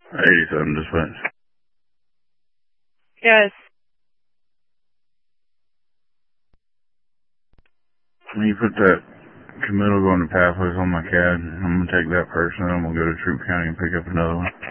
87 dispatch. Yes. When you put that committal going to pathways on my CAD, I'm going to take that person and I'm going to go to Troup County and pick up another one.